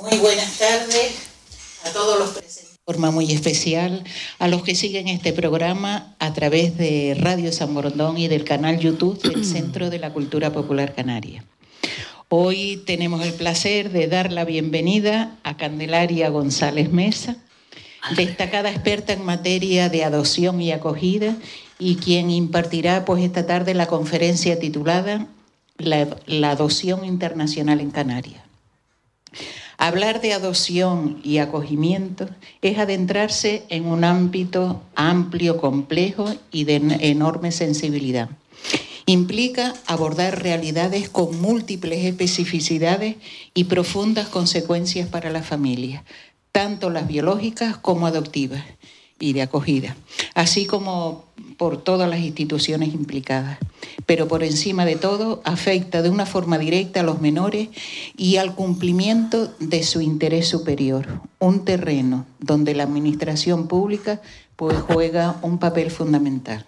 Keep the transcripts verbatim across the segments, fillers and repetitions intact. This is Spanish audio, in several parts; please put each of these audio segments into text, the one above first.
Muy buenas tardes a todos los presentes. De forma muy especial a los que siguen este programa a través de Radio San Borondón y del canal YouTube del Centro de la Cultura Popular Canaria. Hoy tenemos el placer de dar la bienvenida a Candelaria González Mesa, destacada experta en materia de adopción y acogida, y quien impartirá pues esta tarde la conferencia titulada La, la adopción internacional en Canarias. Hablar de adopción y acogimiento es adentrarse en un ámbito amplio, complejo y de enorme sensibilidad. Implica abordar realidades con múltiples especificidades y profundas consecuencias para la familia, tanto las biológicas como adoptivas y de acogida, así como por todas las instituciones implicadas. Pero por encima de todo, afecta de una forma directa a los menores y al cumplimiento de su interés superior, un terreno donde la administración pública pues, juega un papel fundamental.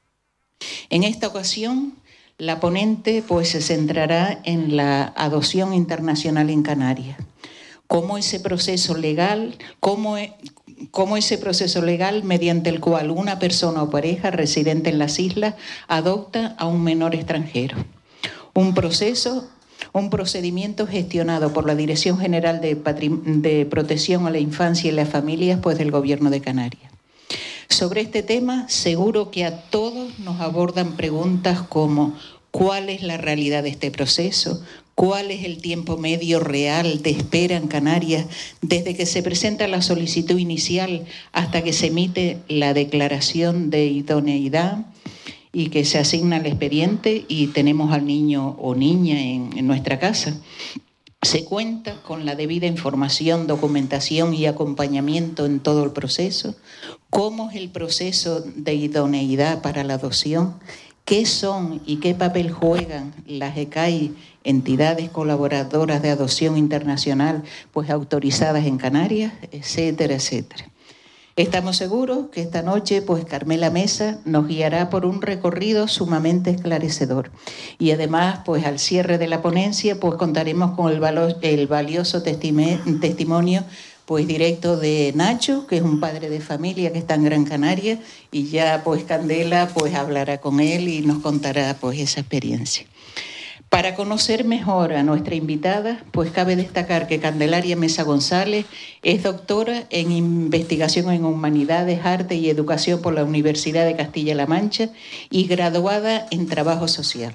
En esta ocasión, la ponente pues, se centrará en la adopción internacional en Canarias, cómo ese proceso legal, cómo cómo ese proceso legal mediante el cual una persona o pareja residente en las islas adopta a un menor extranjero. Un proceso, un procedimiento gestionado por la Dirección General de, Patrim- de Protección a la Infancia y las Familias, pues del Gobierno de Canarias. Sobre este tema, seguro que a todos nos abordan preguntas como ¿cuál es la realidad de este proceso? ¿Cuál es el tiempo medio real de espera en Canarias desde que se presenta la solicitud inicial hasta que se emite la declaración de idoneidad y que se asigna el expediente y tenemos al niño o niña en, en nuestra casa? ¿Se cuenta con la debida información, documentación y acompañamiento en todo el proceso? ¿Cómo es el proceso de idoneidad para la adopción? ¿Qué son y qué papel juegan las E C A I, entidades colaboradoras de adopción internacional, pues autorizadas en Canarias, etcétera, etcétera? Estamos seguros que esta noche, pues Carmela Mesa nos guiará por un recorrido sumamente esclarecedor. Y además, pues al cierre de la ponencia, pues contaremos con el, valo- el valioso testime- testimonio pues directo de Nacho, que es un padre de familia que está en Gran Canaria, y ya pues Candela pues hablará con él y nos contará pues esa experiencia. Para conocer mejor a nuestra invitada, pues cabe destacar que Candelaria Mesa González es doctora en Investigación en Humanidades, Arte y Educación por la Universidad de Castilla-La Mancha y graduada en Trabajo Social.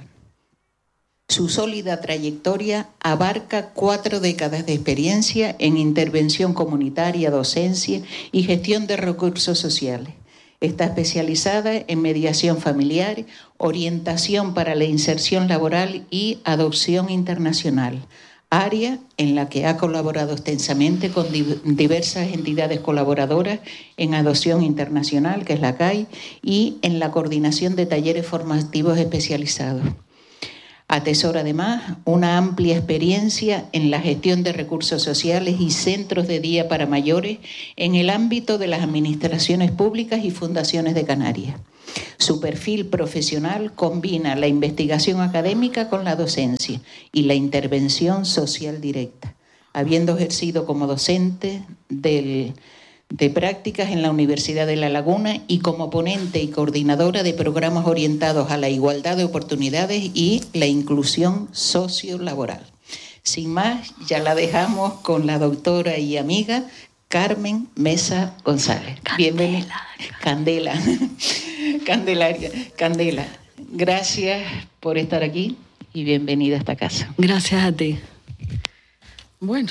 Su sólida trayectoria abarca cuatro décadas de experiencia en intervención comunitaria, docencia y gestión de recursos sociales. Está especializada en mediación familiar, orientación para la inserción laboral y adopción internacional, área en la que ha colaborado extensamente con diversas entidades colaboradoras en adopción internacional, que es la C A I, y en la coordinación de talleres formativos especializados. Atesora además una amplia experiencia en la gestión de recursos sociales y centros de día para mayores en el ámbito de las administraciones públicas y fundaciones de Canarias. Su perfil profesional combina la investigación académica con la docencia y la intervención social directa, habiendo ejercido como docente del de prácticas en la Universidad de La Laguna y como ponente y coordinadora de programas orientados a la igualdad de oportunidades y la inclusión sociolaboral. Sin más, ya la dejamos con la doctora y amiga Carmen Mesa González. Candela. Bienvenida. Candela. Candelaria. Candela. Gracias por estar aquí y bienvenida a esta casa. Gracias a ti. Bueno,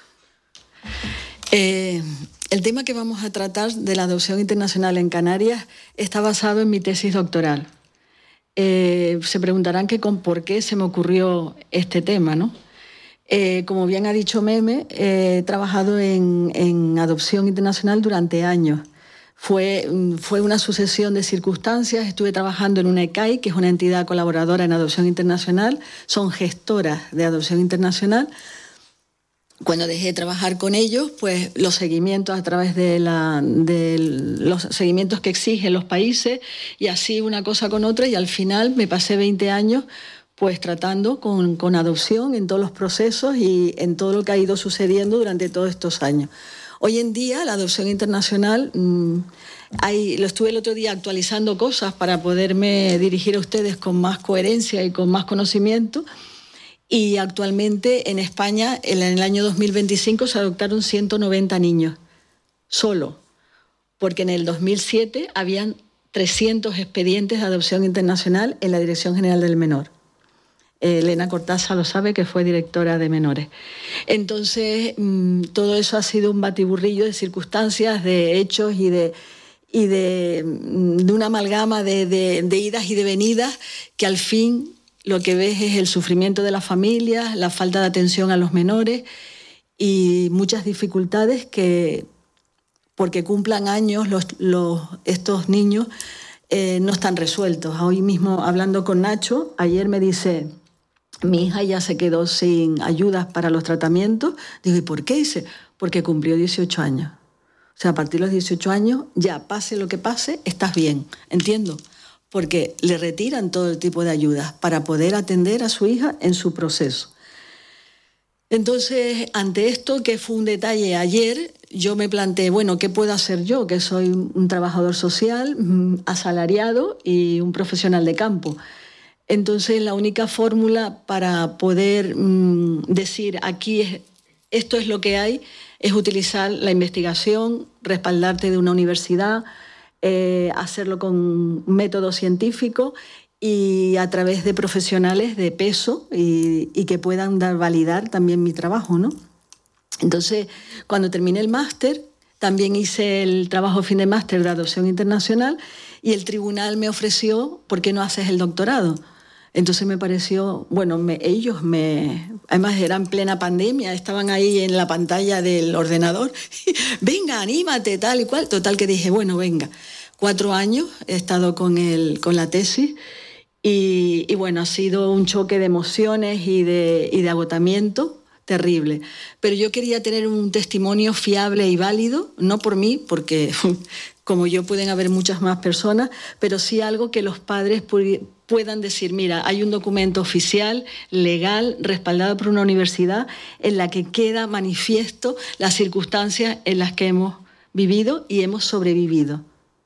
eh, el tema que vamos a tratar de la adopción internacional en Canarias está basado en mi tesis doctoral. Eh, se preguntarán que con por qué se me ocurrió este tema, ¿no? Eh, como bien ha dicho Meme, eh, he trabajado en, en adopción internacional durante años. Fue, fue una sucesión de circunstancias. Estuve trabajando en una E C A I, que es una entidad colaboradora en adopción internacional. Son gestoras de adopción internacional. Cuando dejé de trabajar con ellos, pues los seguimientos a través de, la, de los seguimientos que exigen los países y así una cosa con otra, y al final me pasé veinte años pues tratando con, con adopción en todos los procesos y en todo lo que ha ido sucediendo durante todos estos años. Hoy en día la adopción internacional, mmm, hay, lo estuve el otro día actualizando cosas para poderme dirigir a ustedes con más coherencia y con más conocimiento, y actualmente en España en el año dos mil veinticinco se adoptaron ciento noventa niños, solo, porque en el dos mil siete habían trescientos expedientes de adopción internacional en la Dirección General del Menor. Elena Cortázar lo sabe, que fue directora de menores. Entonces, mmm, todo eso ha sido un batiburrillo de circunstancias, de hechos y de, y de, de una amalgama de, de, de idas y de venidas, que al fin lo que ves es el sufrimiento de las familias, la falta de atención a los menores y muchas dificultades que, porque cumplan años los, los, estos niños, eh, no están resueltos. Hoy mismo, hablando con Nacho, ayer me dice: mi hija ya se quedó sin ayudas para los tratamientos. Digo, ¿y por qué? Dice, porque cumplió dieciocho años. O sea, a partir de los dieciocho años, ya pase lo que pase, estás bien. Entiendo. Porque le retiran todo el tipo de ayudas para poder atender a su hija en su proceso. Entonces, ante esto, que fue un detalle ayer, yo me planteé, bueno, ¿qué puedo hacer yo? Que soy un trabajador social, asalariado y un profesional de campo. Entonces, la única fórmula para poder mmm, decir aquí es, esto es lo que hay, es utilizar la investigación, respaldarte de una universidad, eh, hacerlo con método científico y a través de profesionales de peso y, y que puedan dar, validar también mi trabajo, ¿no? Entonces, cuando terminé el máster, también hice el trabajo fin de máster de adopción internacional y el tribunal me ofreció, ¿por qué no haces el doctorado? Entonces me pareció, bueno, me, ellos me... Además era en plena pandemia, estaban ahí en la pantalla del ordenador. Venga, anímate, tal y cual. Total que dije, bueno, venga. Cuatro años he estado con, el, con la tesis y, y bueno, ha sido un choque de emociones y de, y de agotamiento terrible. Pero yo quería tener un testimonio fiable y válido, no por mí, porque como yo pueden haber muchas más personas, pero sí algo que los padres puedan decir, mira, hay un documento oficial, legal, respaldado por una universidad, en la que queda manifiesto las circunstancias en las que hemos vivido y hemos sobrevivido.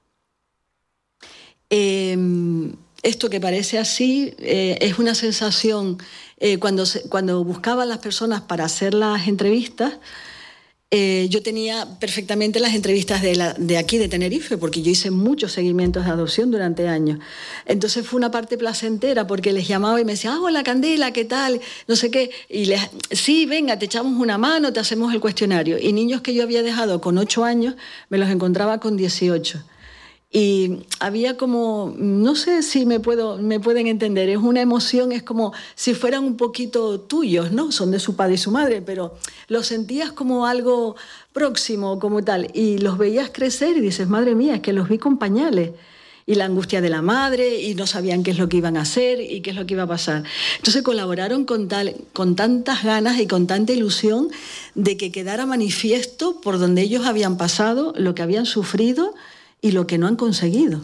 Eh, esto que parece así eh, es una sensación, eh, cuando, se, cuando buscaba a las personas para hacer las entrevistas, Eh, yo tenía perfectamente las entrevistas de, la, de aquí, de Tenerife, porque yo hice muchos seguimientos de adopción durante años. Entonces fue una parte placentera, porque les llamaba y me decía, ah, hola Candela, ¿qué tal? No sé qué. Y les, sí, venga, te echamos una mano, te hacemos el cuestionario. Y niños que yo había dejado con ocho años, me los encontraba con dieciocho. Y había como, no sé si me, puedo, me pueden entender, es una emoción, es como si fueran un poquito tuyos, ¿no? Son de su padre y su madre, pero los sentías como algo próximo, como tal, y los veías crecer y dices, madre mía, es que los vi con pañales. Y la angustia de la madre, y no sabían qué es lo que iban a hacer y qué es lo que iba a pasar. Entonces colaboraron con, tal, con tantas ganas y con tanta ilusión de que quedara manifiesto por donde ellos habían pasado, lo que habían sufrido y lo que no han conseguido.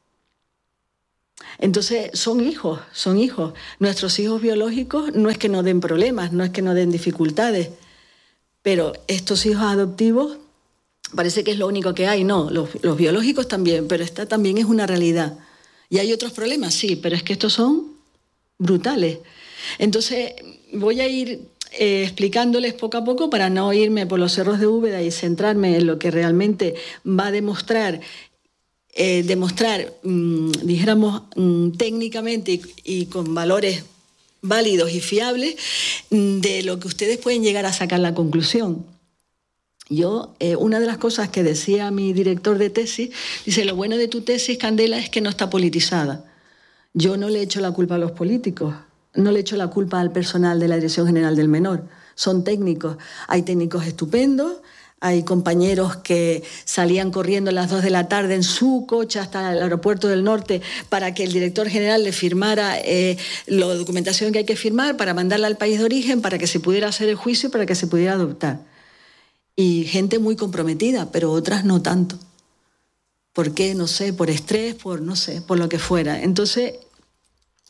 Entonces, son hijos, son hijos. Nuestros hijos biológicos no es que nos den problemas, no es que nos den dificultades, pero estos hijos adoptivos parece que es lo único que hay. No, los, los biológicos también, pero esta también es una realidad. ¿Y hay otros problemas? Sí, pero es que estos son brutales. Entonces, voy a ir eh, explicándoles poco a poco para no irme por los cerros de Úbeda y centrarme en lo que realmente va a demostrar Eh, demostrar, mmm, dijéramos, mmm, técnicamente y, y con valores válidos y fiables mmm, de lo que ustedes pueden llegar a sacar la conclusión. Yo, eh, una de las cosas que decía mi director de tesis, dice, lo bueno de tu tesis, Candela, es que no está politizada. Yo no le echo la culpa a los políticos, no le echo la culpa al personal de la Dirección General del Menor. Son técnicos, hay técnicos estupendos. Hay compañeros que salían corriendo a las dos de la tarde en su coche hasta el aeropuerto del Norte para que el director general le firmara eh, la documentación que hay que firmar para mandarla al país de origen, para que se pudiera hacer el juicio y para que se pudiera adoptar. Y gente muy comprometida, pero otras no tanto. ¿Por qué? No sé, por estrés, por no sé, por lo que fuera. Entonces,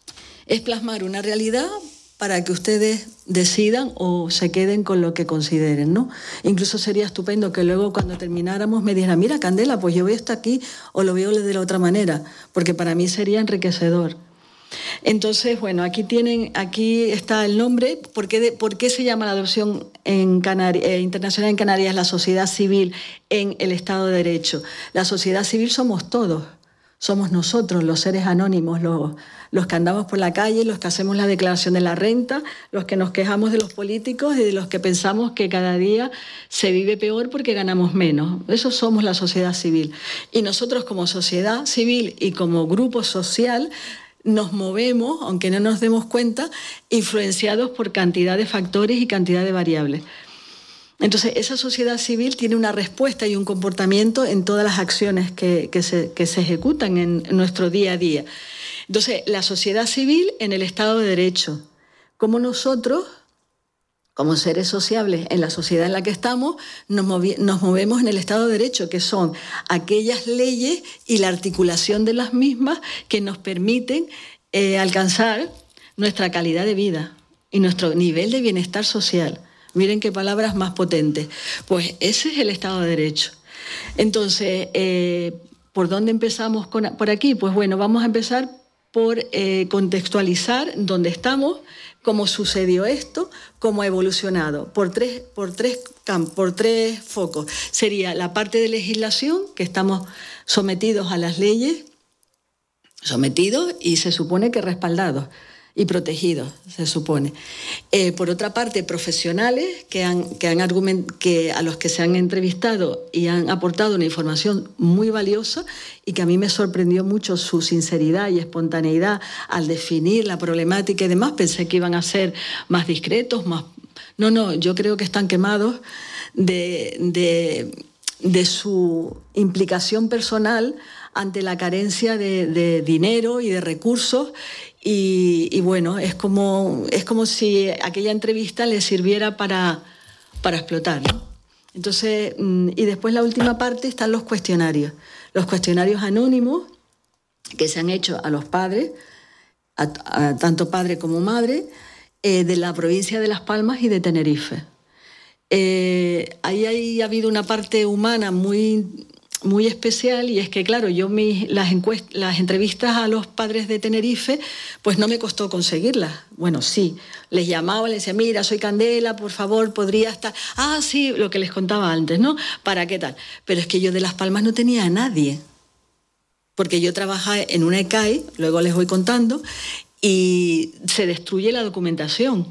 Es plasmar una realidad para que ustedes decidan o se queden con lo que consideren, ¿no? Incluso sería estupendo que luego cuando termináramos me dijeran, mira, Candela, pues yo veo esto aquí o lo veo de la otra manera, porque para mí sería enriquecedor. Entonces, bueno, aquí tienen, aquí está el nombre. ¿Por qué, de, por qué se llama la adopción en Canari- eh, internacional en Canarias la sociedad civil en el Estado de Derecho? La sociedad civil somos todos. Somos nosotros, los seres anónimos, los, los que andamos por la calle, los que hacemos la declaración de la renta, los que nos quejamos de los políticos y de los que pensamos que cada día se vive peor porque ganamos menos. Eso somos la sociedad civil. Y nosotros como sociedad civil y como grupo social nos movemos, aunque no nos demos cuenta, influenciados por cantidad de factores y cantidad de variables. Entonces, esa sociedad civil tiene una respuesta y un comportamiento en todas las acciones que, que, se, que se ejecutan en nuestro día a día. Entonces, la sociedad civil en el Estado de Derecho. Como nosotros, como seres sociables en la sociedad en la que estamos, nos, movi- nos movemos en el Estado de Derecho, que son aquellas leyes y la articulación de las mismas que nos permiten eh, alcanzar nuestra calidad de vida y nuestro nivel de bienestar social. Miren qué palabras más potentes. Pues ese es el Estado de Derecho. Entonces, eh, ¿por dónde empezamos con, por aquí? Pues bueno, vamos a empezar por eh, contextualizar dónde estamos, cómo sucedió esto, cómo ha evolucionado, por tres, por tres campos, por tres focos. Sería la parte de legislación, que estamos sometidos a las leyes, sometidos y se supone que respaldados y protegidos, se supone. Eh, por otra parte, profesionales que han, que han argument, que a los que se han entrevistado y han aportado una información muy valiosa y que a mí me sorprendió mucho su sinceridad y espontaneidad al definir la problemática y demás. Pensé que iban a ser más discretos, más... No, no, yo creo que están quemados de, de, de su implicación personal ante la carencia de, de dinero y de recursos. Y, y bueno, es como, es como si aquella entrevista les sirviera para, para explotar, ¿no? Entonces, y después la última parte están los cuestionarios. Los cuestionarios anónimos que se han hecho a los padres, a, a tanto padre como madre, eh, de la provincia de Las Palmas y de Tenerife. Eh, ahí, ahí ha habido una parte humana muy... muy especial, y es que, claro, yo mis, las, encuest- las entrevistas a los padres de Tenerife, pues no me costó conseguirlas. Bueno, sí, les llamaba, les decía, mira, soy Candela, por favor, podría estar... Ah, sí, lo que les contaba antes, ¿no? ¿Para qué tal? Pero es que yo de Las Palmas no tenía a nadie, porque yo trabajaba en una E C A I, luego les voy contando, y se destruye la documentación.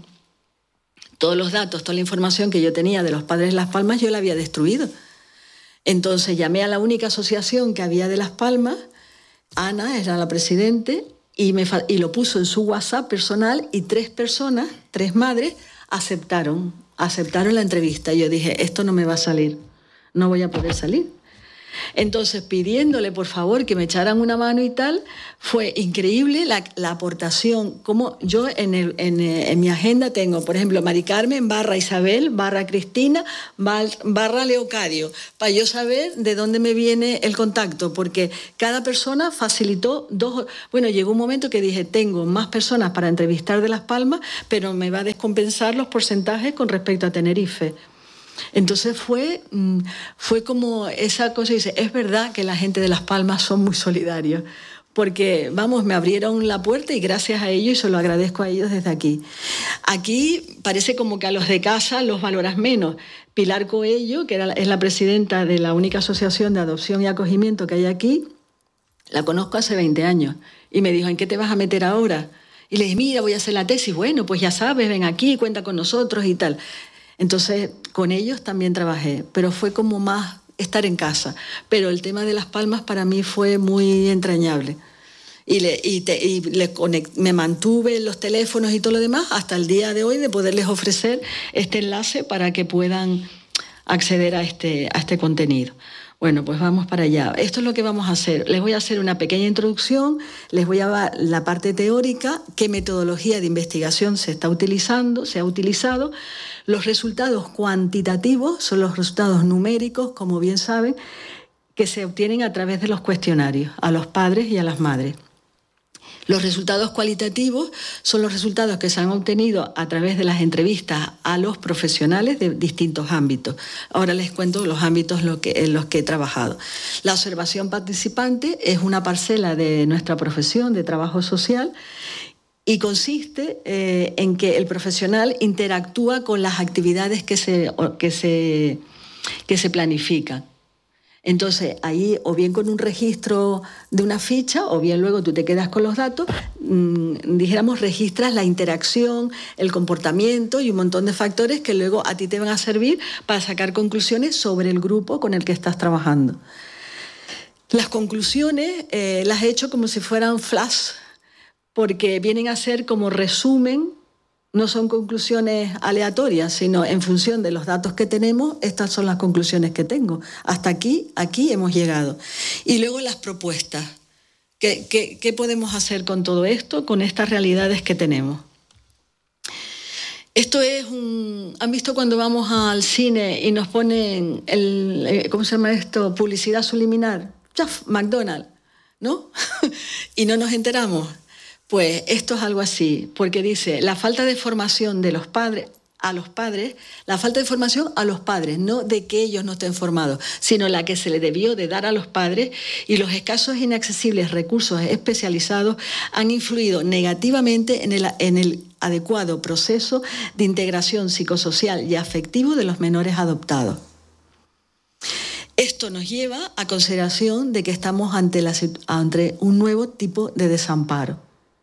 Todos los datos, toda la información que yo tenía de los padres de Las Palmas, yo la había destruido. Entonces llamé a la única asociación que había de Las Palmas, Ana era la presidente, y, me, y lo puso en su WhatsApp personal, y tres personas, tres madres, aceptaron, aceptaron la entrevista. Y yo dije, esto no me va a salir, no voy a poder salir. Entonces, pidiéndole por favor que me echaran una mano y tal, fue increíble la, la aportación. Como yo en, el, en, en mi agenda tengo, por ejemplo, Mari Carmen barra Isabel barra Cristina barra Leocadio, para yo saber de dónde me viene el contacto, porque cada persona facilitó dos... Bueno, llegó un momento que dije, tengo más personas para entrevistar de Las Palmas, pero me va a descompensar los porcentajes con respecto a Tenerife. Entonces fue, fue como esa cosa, dice, es verdad que la gente de Las Palmas son muy solidarios, porque, vamos, me abrieron la puerta y gracias a ellos, y se lo agradezco a ellos desde aquí. Aquí parece como que a los de casa los valoras menos. Pilar Coello, que era, es la presidenta de la única asociación de adopción y acogimiento que hay aquí, la conozco hace veinte años, y me dijo, ¿en qué te vas a meter ahora? Y le dije, mira, voy a hacer la tesis. Bueno, pues ya sabes, ven aquí, cuenta con nosotros y tal. Entonces, con ellos también trabajé, pero fue como más estar en casa. Pero el tema de Las Palmas para mí fue muy entrañable. Y, le, y, te, y le conect, me mantuve en los teléfonos y todo lo demás hasta el día de hoy de poderles ofrecer este enlace para que puedan acceder a este, a este contenido. Bueno, pues vamos para allá. Esto es lo que vamos a hacer. Les voy a hacer una pequeña introducción, les voy a dar la parte teórica, qué metodología de investigación se está utilizando, se ha utilizado. Los resultados cuantitativos son los resultados numéricos, como bien saben, que se obtienen a través de los cuestionarios, a los padres y a las madres. Los resultados cualitativos son los resultados que se han obtenido a través de las entrevistas a los profesionales de distintos ámbitos. Ahora les cuento los ámbitos en los que he trabajado. La observación participante es una parcela de nuestra profesión de trabajo social y consiste eh, en que el profesional interactúa con las actividades que se, que se, que se planifican. Entonces, ahí o bien con un registro de una ficha o bien luego tú te quedas con los datos, mmm, dijéramos, registras la interacción, el comportamiento y un montón de factores que luego a ti te van a servir para sacar conclusiones sobre el grupo con el que estás trabajando. Las conclusiones eh, las he hecho como si fueran flash, porque vienen a ser como resumen. No son conclusiones aleatorias, sino en función de los datos que tenemos, estas son las conclusiones que tengo. Hasta aquí, aquí hemos llegado. Y luego las propuestas. ¿Qué, qué, qué podemos hacer con todo esto, con estas realidades que tenemos? Esto es un... ¿Han visto cuando vamos al cine y nos ponen, el, ¿cómo se llama esto? Publicidad subliminal. ¡Chaf! McDonald's, ¿no? Y no nos enteramos. Pues esto es algo así, porque dice la falta de formación de los padres a los padres, la falta de formación a los padres, no de que ellos no estén formados, sino la que se le debió de dar a los padres, y los escasos e inaccesibles recursos especializados han influido negativamente en el, en el adecuado proceso de integración psicosocial y afectivo de los menores adoptados. Esto nos lleva a consideración de que estamos ante, la, ante un nuevo tipo de desamparo.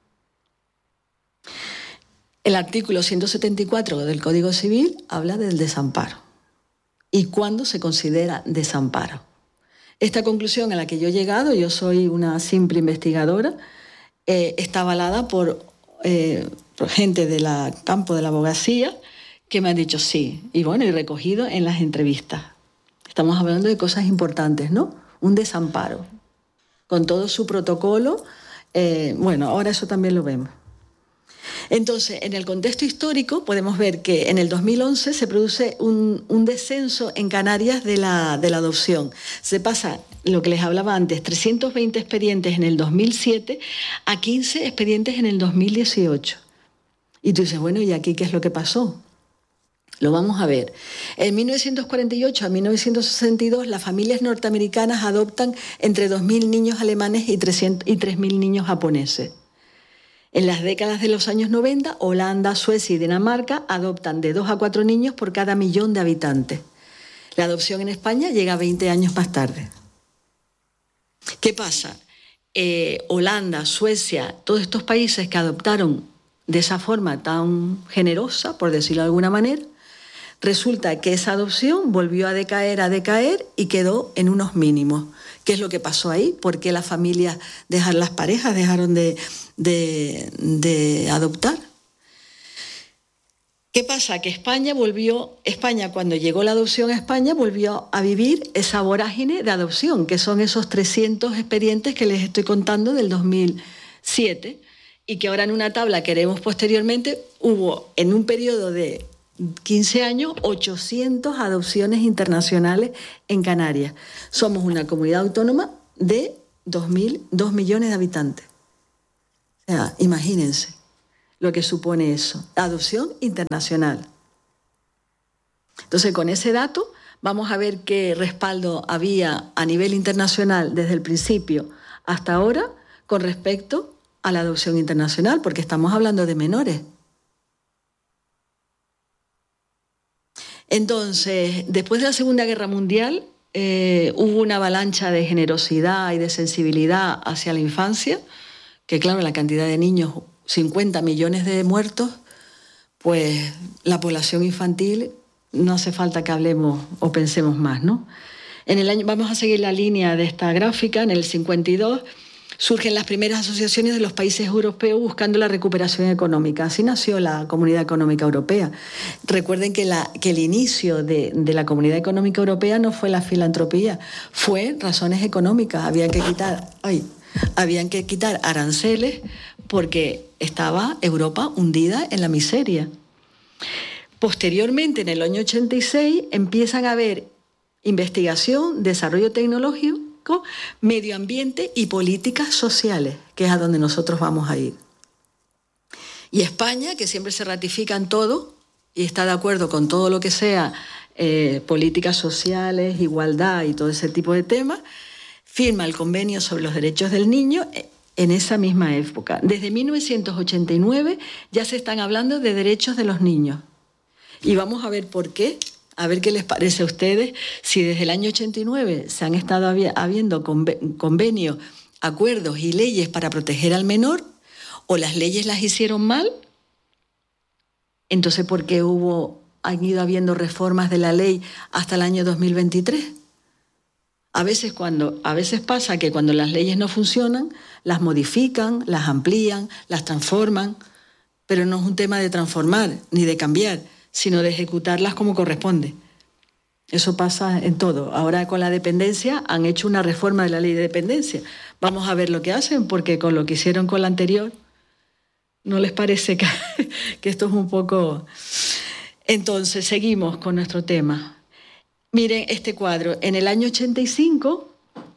El artículo ciento setenta y cuatro del Código Civil habla del desamparo y cuándo se considera desamparo. Esta conclusión a la que yo he llegado, yo soy una simple investigadora, eh, está avalada por, eh, por gente del campo de la abogacía que me han dicho sí, y bueno, y recogido en las entrevistas. Estamos hablando de cosas importantes, ¿no? Un desamparo, con todo su protocolo. Eh, bueno, ahora eso también lo vemos. Entonces, en el contexto histórico podemos ver que en el dos mil once se produce un, un descenso en Canarias de la, de la adopción. Se pasa, lo que les hablaba antes, trescientos veinte expedientes en el dos mil siete a quince expedientes en el dos mil dieciocho. Y tú dices, bueno, ¿y aquí qué es lo que pasó? Lo vamos a ver. En mil novecientos cuarenta y ocho a mil novecientos sesenta y dos, las familias norteamericanas adoptan entre dos mil niños alemanes y tres mil niños japoneses. En las décadas de los años noventa, Holanda, Suecia y Dinamarca adoptan de dos a cuatro niños por cada millón de habitantes. La adopción en España llega veinte años más tarde. ¿Qué pasa? Eh, Holanda, Suecia, todos estos países que adoptaron de esa forma tan generosa, por decirlo de alguna manera, resulta que esa adopción volvió a decaer, a decaer y quedó en unos mínimos. ¿Qué es lo que pasó ahí? ¿Por qué las familias, dejaron, las parejas dejaron de, de, de adoptar? ¿Qué pasa? Que España volvió, España cuando llegó la adopción a España volvió a vivir esa vorágine de adopción, que son esos trescientos expedientes que les estoy contando del dos mil siete y que ahora en una tabla que haremos posteriormente hubo en un periodo de quince años, ochocientas adopciones internacionales en Canarias. Somos una comunidad autónoma de dos millones de habitantes. O sea, imagínense lo que supone eso. Adopción internacional. Entonces, con ese dato, vamos a ver qué respaldo había a nivel internacional desde el principio hasta ahora con respecto a la adopción internacional, porque estamos hablando de menores. Entonces, después de la Segunda Guerra Mundial, eh, hubo una avalancha de generosidad y de sensibilidad hacia la infancia, que claro, la cantidad de niños, cincuenta millones de muertos, pues la población infantil, no hace falta que hablemos o pensemos más, ¿no? En el año, vamos a seguir la línea de esta gráfica, en el cincuenta y dos, surgen las primeras asociaciones de los países europeos buscando la recuperación económica. Así nació la Comunidad Económica Europea. Recuerden que, la, que el inicio de, de la Comunidad Económica Europea no fue la filantropía, fue razones económicas. Habían que quitar, ay, habían que quitar aranceles porque estaba Europa hundida en la miseria. Posteriormente, en el año ochenta y seis, empiezan a haber investigación, desarrollo tecnológico, económico, medio ambiente y políticas sociales, que es a donde nosotros vamos a ir. Y España, que siempre se ratifica en todo y está de acuerdo con todo lo que sea eh, políticas sociales, igualdad y todo ese tipo de temas, firma el Convenio sobre los Derechos del Niño en esa misma época. Desde mil novecientos ochenta y nueve ya se están hablando de derechos de los niños. Y vamos a ver por qué, a ver qué les parece a ustedes, si desde el año ochenta y nueve se han estado habiendo convenios, acuerdos y leyes para proteger al menor, o las leyes las hicieron mal. Entonces, ¿por qué hubo, han ido habiendo reformas de la ley hasta el año dos mil veintitrés? A veces, cuando, a veces pasa que cuando las leyes no funcionan, las modifican, las amplían, las transforman, pero no es un tema de transformar ni de cambiar, sino de ejecutarlas como corresponde. Eso pasa en todo. Ahora con la dependencia han hecho una reforma de la ley de dependencia. Vamos a ver lo que hacen, porque con lo que hicieron con la anterior, ¿no les parece que, que esto es un poco...? Entonces, seguimos con nuestro tema. Miren este cuadro. En el año ochenta y cinco,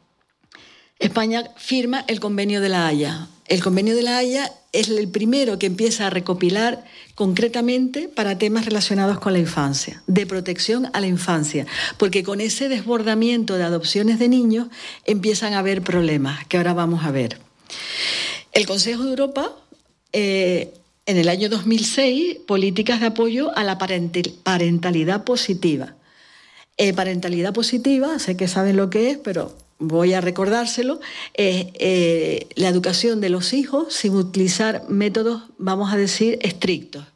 España firma el Convenio de la Haya. El Convenio de la Haya es el primero que empieza a recopilar concretamente para temas relacionados con la infancia, de protección a la infancia, porque con ese desbordamiento de adopciones de niños empiezan a haber problemas, que ahora vamos a ver. El Consejo de Europa, eh, en el año dos mil seis, políticas de apoyo a la parentalidad positiva. Eh, parentalidad positiva, sé que saben lo que es, pero voy a recordárselo, es eh, la educación de los hijos sin utilizar métodos, vamos a decir, estrictos.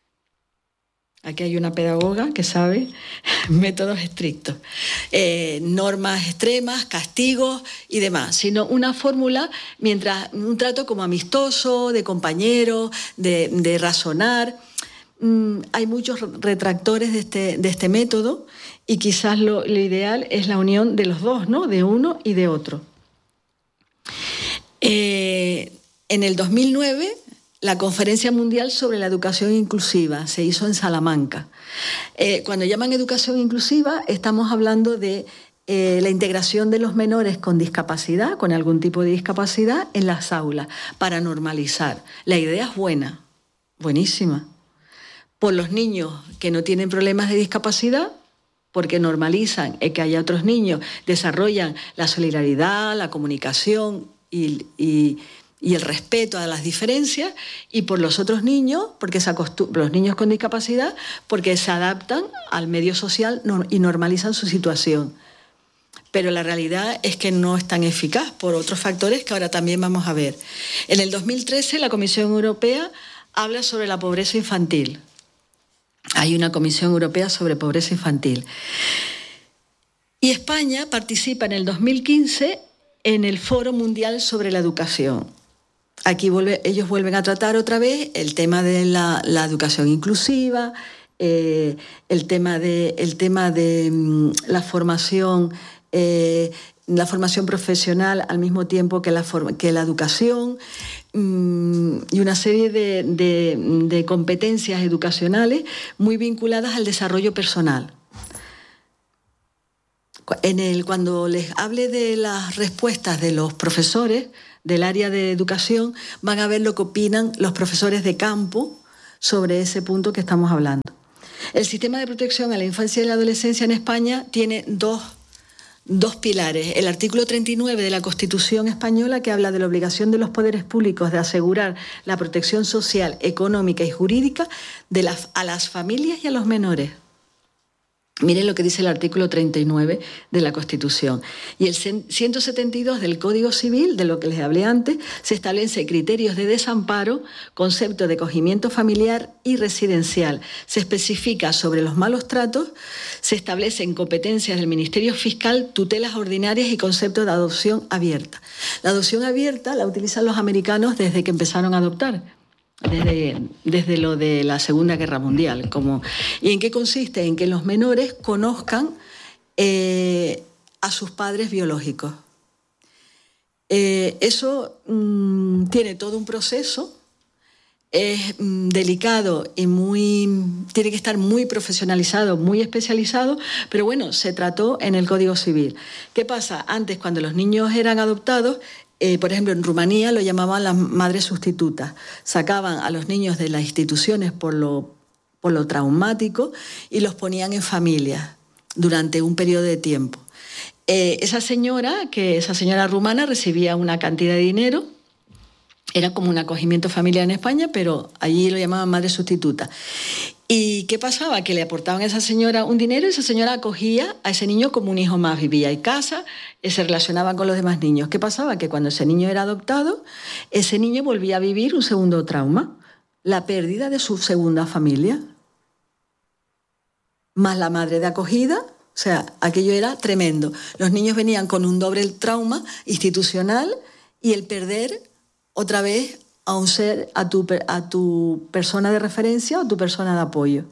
Aquí hay una pedagoga que sabe métodos estrictos, eh, normas extremas, castigos y demás, sino una fórmula, mientras un trato como amistoso, de compañero, de, de razonar. Mm, hay muchos retractores de este, de este método y quizás lo, lo ideal es la unión de los dos, ¿no? De uno y de otro. Eh, en el dos mil nueve... la Conferencia Mundial sobre la Educación Inclusiva se hizo en Salamanca. Eh, cuando llaman educación inclusiva, estamos hablando de eh, la integración de los menores con discapacidad, con algún tipo de discapacidad, en las aulas, para normalizar. La idea es buena, buenísima. Por los niños que no tienen problemas de discapacidad, porque normalizan que haya otros niños, desarrollan la solidaridad, la comunicación y... y y el respeto a las diferencias, y por los otros niños, porque se los niños con discapacidad, porque se adaptan al medio social y normalizan su situación. Pero la realidad es que no es tan eficaz por otros factores que ahora también vamos a ver. En el dos mil trece la Comisión Europea habla sobre la pobreza infantil. Hay una Comisión Europea sobre pobreza infantil. Y España participa en el dos mil quince en el Foro Mundial sobre la Educación. Aquí vuelve, ellos vuelven a tratar otra vez el tema de la, la educación inclusiva, eh, el tema de, el tema de mm, la formación, eh, la formación profesional al mismo tiempo que la, que la educación, mm, y una serie de, de, de competencias educacionales muy vinculadas al desarrollo personal. En el, cuando les hable de las respuestas de los profesores del área de educación, van a ver lo que opinan los profesores de campo sobre ese punto que estamos hablando. El sistema de protección a la infancia y la adolescencia en España tiene dos, dos pilares. El artículo treinta y nueve de la Constitución española, que habla de la obligación de los poderes públicos de asegurar la protección social, económica y jurídica de las, a las familias y a los menores. Miren lo que dice el artículo treinta y nueve de la Constitución. Y el ciento setenta y dos del Código Civil, de lo que les hablé antes, se establecen criterios de desamparo, concepto de acogimiento familiar y residencial. Se especifica sobre los malos tratos, se establecen competencias del Ministerio Fiscal, tutelas ordinarias y concepto de adopción abierta. La adopción abierta la utilizan los americanos desde que empezaron a adoptar. Desde, desde lo de la Segunda Guerra Mundial. Como, ¿y en qué consiste? En que los menores conozcan eh, a sus padres biológicos. Eh, eso mmm, tiene todo un proceso es mm, delicado y muy, tiene que estar muy profesionalizado, muy especializado, pero bueno, se trató en el Código Civil. ¿Qué pasa? Antes, cuando los niños eran adoptados, eh, por ejemplo, en Rumanía lo llamaban las madres sustitutas. Sacaban a los niños de las instituciones por lo, por lo traumático y los ponían en familias durante un periodo de tiempo. Eh, esa señora, que esa señora rumana recibía una cantidad de dinero. Era como un acogimiento familiar en España, pero allí lo llamaban madre sustituta. ¿Y qué pasaba? Que le aportaban a esa señora un dinero y esa señora acogía a ese niño como un hijo más. Vivía en casa, se relacionaba con los demás niños. ¿Qué pasaba? Que cuando ese niño era adoptado, ese niño volvía a vivir un segundo trauma, la pérdida de su segunda familia, más la madre de acogida. O sea, aquello era tremendo. Los niños venían con un doble trauma institucional y el perder otra vez a un ser, a tu, a tu persona de referencia o a tu persona de apoyo.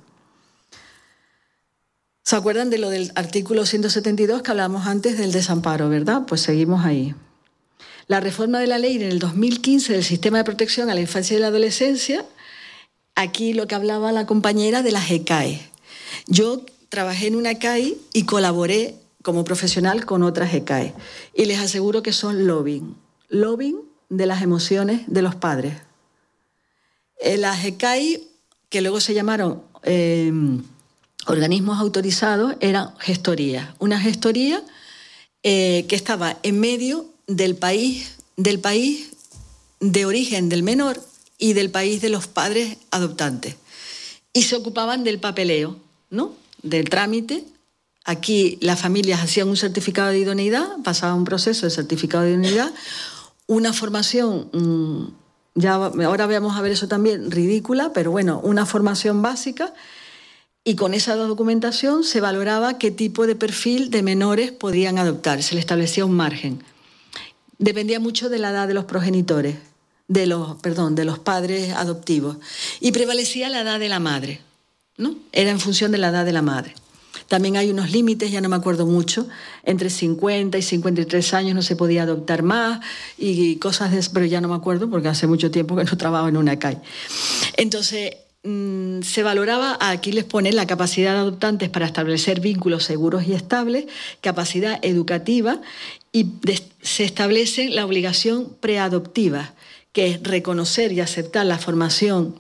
¿Se acuerdan de lo del artículo ciento setenta y dos que hablábamos antes del desamparo, verdad? Pues seguimos ahí. La reforma de la ley en el dos mil quince del sistema de protección a la infancia y la adolescencia, aquí lo que hablaba la compañera de las E C A E. Yo trabajé en una E C A E y colaboré como profesional con otras E C A E. Y les aseguro que son lobbying. Lobbying de las emociones de los padres. Eh, las E C A I, que luego se llamaron eh, organismos autorizados, eran gestorías. Una gestoría eh, que estaba en medio del país, del país de origen del menor y del país de los padres adoptantes. Y se ocupaban del papeleo, ¿no? Del trámite. Aquí las familias hacían un certificado de idoneidad, pasaba un proceso de certificado de idoneidad, una formación, ya ahora vamos a ver eso también, ridícula, pero bueno, una formación básica, y con esa documentación se valoraba qué tipo de perfil de menores podían adoptar, se le establecía un margen. Dependía mucho de la edad de los progenitores, de los, perdón, de los padres adoptivos, y prevalecía la edad de la madre, ¿no? Era en función de la edad de la madre. También hay unos límites, ya no me acuerdo mucho, entre cincuenta y cincuenta y tres años no se podía adoptar más y cosas de eso, pero ya no me acuerdo porque hace mucho tiempo que no trabajo en una E C A I. Entonces, mmm, se valoraba, aquí les pone la capacidad de adoptantes para establecer vínculos seguros y estables, capacidad educativa, y de, se establece la obligación preadoptiva, que es reconocer y aceptar la formación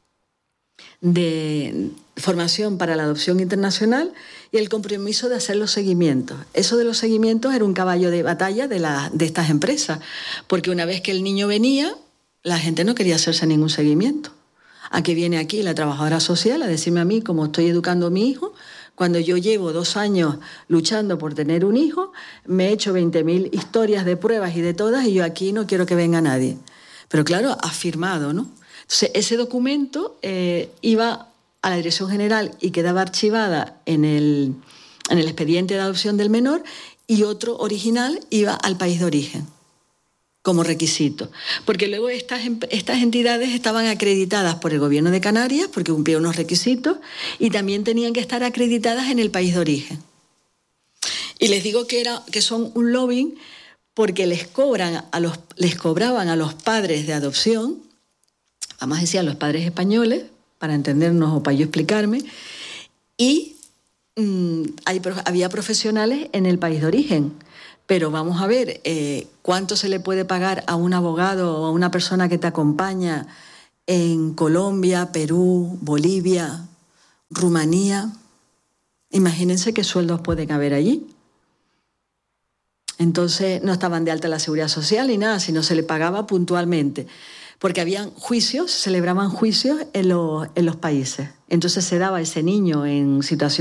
de formación para la adopción internacional y el compromiso de hacer los seguimientos. Eso de los seguimientos era un caballo de batalla de, la, de estas empresas, porque una vez que el niño venía, la gente no quería hacerse ningún seguimiento. ¿A qué viene aquí la trabajadora social a decirme a mí cómo estoy educando a mi hijo? Cuando yo llevo dos años luchando por tener un hijo, me he hecho veinte mil historias de pruebas y de todas, y yo aquí no quiero que venga nadie. Pero claro, ha firmado, ¿no? Entonces, ese documento eh, iba a la Dirección General y quedaba archivada en el, en el expediente de adopción del menor, y otro original iba al país de origen como requisito. Porque luego estas, estas entidades estaban acreditadas por el Gobierno de Canarias porque cumplían unos requisitos y también tenían que estar acreditadas en el país de origen. Y les digo que, era, que son un lobbying porque les, cobran a los, les cobraban a los padres de adopción, vamos a decir a los padres españoles, para entendernos o para yo explicarme, y mmm, hay, había profesionales en el país de origen. Pero vamos a ver eh, cuánto se le puede pagar a un abogado o a una persona que te acompaña en Colombia, Perú, Bolivia, Rumanía. Imagínense qué sueldos pueden haber allí. Entonces no estaban de alta la seguridad social ni nada, sino se le pagaba puntualmente. Porque habían juicios, se celebraban juicios en los, en los países. Entonces se daba a ese niño en situación